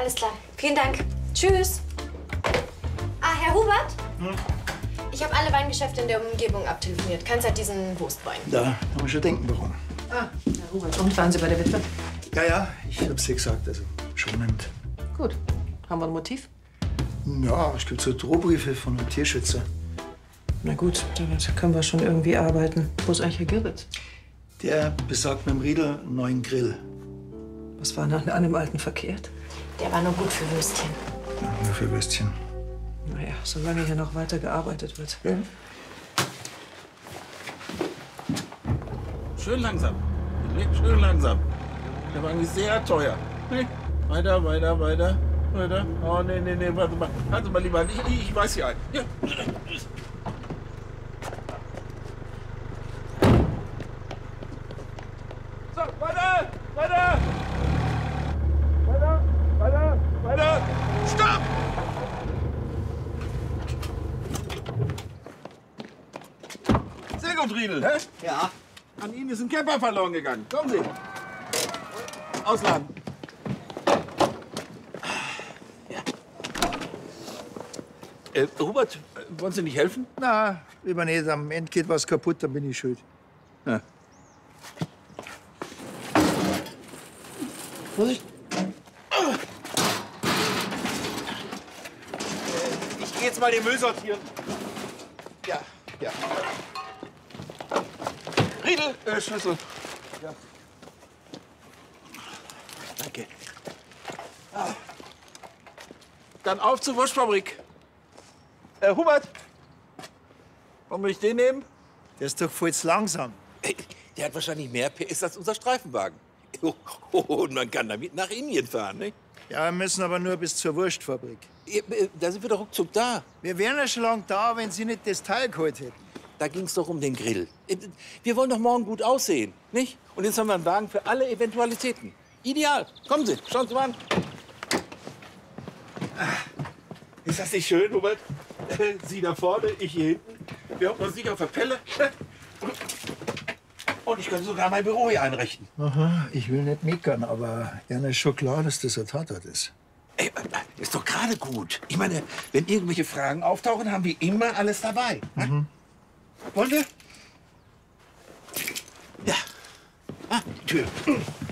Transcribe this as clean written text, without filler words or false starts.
Alles klar. Vielen Dank. Tschüss. Ah, Herr Hubert? Hm? Ich habe alle Weingeschäfte in der Umgebung abtelefoniert. Keins hat diesen Wurstwein. Da kann man schon denken, warum. Ah, Herr Hubert. Und waren Sie bei der Witwe? Ja, ich hab's dir gesagt, also schonend. Gut. Haben wir ein Motiv? Ja, es gibt so Drohbriefe von einem Tierschützer. Na gut, damit können wir schon irgendwie arbeiten. Wo ist eigentlich Herr Girbitz? Der besorgt mit dem Riedel einen neuen Grill. Was war nach einem alten verkehrt? Der war nur gut für Würstchen. Ja, nur für Würstchen. Naja, solange hier noch weiter gearbeitet wird. Ja. Schön langsam. Schön langsam. Der Wagen ist sehr teuer. Nee. Weiter. Oh, nee, warte mal. Warte mal lieber, ich weiß hier einen. Ja. So, weiter! Stopp! Sehr gut, Riedel, hä? Ja. An Ihnen ist ein Camper verloren gegangen. Kommen Sie. Ausladen. Hubert, wollen Sie nicht helfen? Na, lieber nicht. Am Ende geht was kaputt, dann bin ich schuld. Ja. Vorsicht. Ich gehe jetzt mal den Müll sortieren. Ja. Riedel, Schlüssel. Ja. Danke. Dann auf zur Wurstfabrik. Hubert, wollen wir nicht den nehmen? Der ist doch voll zu langsam. Der hat wahrscheinlich mehr PS als unser Streifenwagen. Und man kann damit nach Indien fahren, ne? Ja, wir müssen aber nur bis zur Wurstfabrik. Da sind wir doch ruckzuck da. Wir wären ja schon lang da, wenn Sie nicht das Teil geholt hätten. Da ging's doch um den Grill. Wir wollen doch morgen gut aussehen, nicht? Und jetzt haben wir einen Wagen für alle Eventualitäten. Ideal. Kommen Sie, schauen Sie mal an. Ist das nicht schön, Hubert? Sie da vorne, ich hier hinten. Wir hocken uns nicht auf der Pelle. Und ich kann sogar mein Büro hier einrichten. Aha, ich will nicht meckern, aber Jana ist schon klar, dass das ein Tatort ist. Ey, ist doch gerade gut. Ich meine, wenn irgendwelche Fragen auftauchen, haben wir immer alles dabei. Mhm. Wollen wir? Ja. Ah, die Tür.